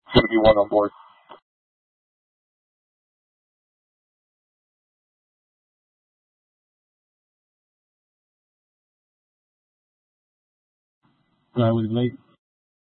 going to be one on board. So I was late.